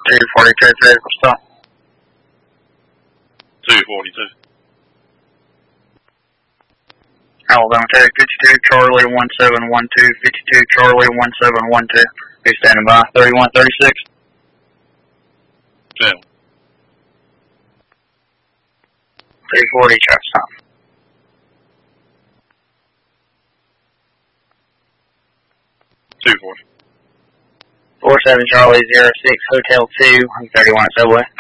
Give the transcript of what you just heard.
242, clear for stop. 242. Alabama Tech, 52 Charlie 1712, 52 Charlie 1712. Be standing by, 3136. 10. 340, shot stop. 240. 47 Charlie 06 Hotel 2, 31 at Subway.